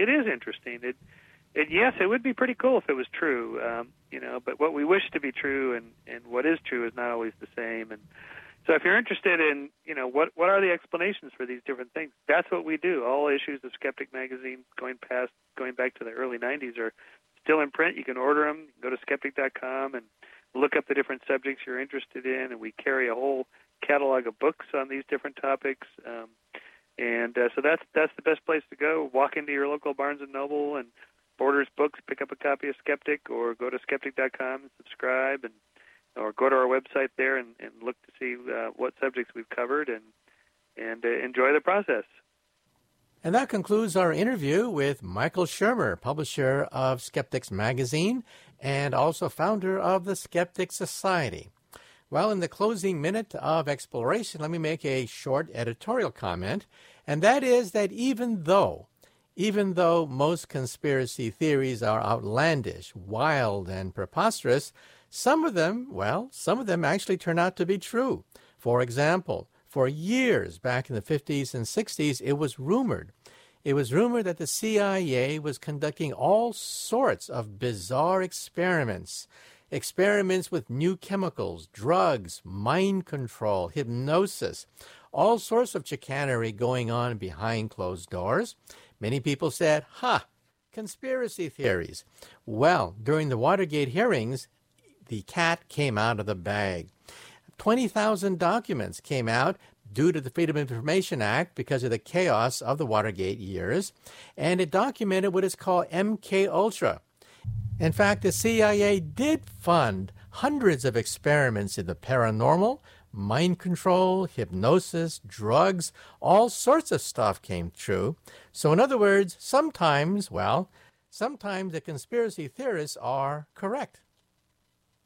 it is interesting. Yes, it would be pretty cool if it was true, but what we wish to be true and what is true is not always the same. And so if you're interested in, what are the explanations for these different things, that's what we do. All issues of Skeptic Magazine going back to the early 90s are still in print. You can order them. You can go to skeptic.com and look up the different subjects you're interested in, and we carry a whole catalog of books on these different topics. So that's the best place to go. Walk into your local Barnes & Noble and Borders Books, pick up a copy of Skeptic, or go to skeptic.com and subscribe, or go to our website there and look to see what subjects we've covered and enjoy the process. And that concludes our interview with Michael Shermer, publisher of Skeptics Magazine and also founder of the Skeptic Society. Well, in the closing minute of exploration, let me make a short editorial comment, and that is that even though most conspiracy theories are outlandish, wild, and preposterous, some of them actually turn out to be true. For example, for years back in the 50s and 60s, it was rumored that the CIA was conducting all sorts of bizarre experiments with new chemicals, drugs, mind control, hypnosis, all sorts of chicanery going on behind closed doors. Many people said, conspiracy theories. Well, during the Watergate hearings, the cat came out of the bag. 20,000 documents came out due to the Freedom of Information Act because of the chaos of the Watergate years, and it documented what is called MK Ultra. In fact, the CIA did fund hundreds of experiments in the paranormal, mind control, hypnosis, drugs, all sorts of stuff came true. So in other words, sometimes the conspiracy theorists are correct.